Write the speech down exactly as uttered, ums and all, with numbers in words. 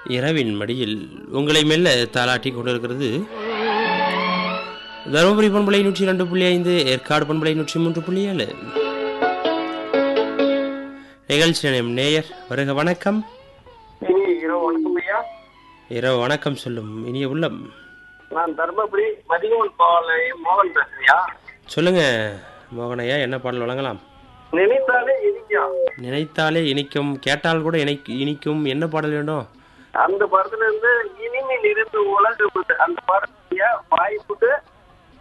இரவின் மடியில் உங்களை மெல்ல தாளாட்டி கொண்டிருக்கிறது தருமபுரி பண்பலை நூற்றி ரெண்டு புள்ளி ஐந்து, ஏற்காடு பண்பலை நூற்றி மூன்று புள்ளி ஏழு. நிகழ்ச்சி நேயர் வருக வணக்கம். இரவு வணக்கம் ஐயா. இரவு வணக்கம் சொல்லும் இனிய உள்ளம். நான் தர்மபுரி மதியவன் பாளையம் மோகன் பேசுறியா? சொல்லுங்க மோகனையா, என்ன பாடல் வழங்கலாம்? நினைத்தாலே இனிக்கும். நினைத்தாலே இனிக்கும், கேட்டால் கூட இனிக்கு இனிக்கும். என்ன பாடல் வேண்டும்? அந்த படத்துல இருந்து இனிமையில் இருந்து உலக அந்த படத்தையா வாய்ப்புட்டு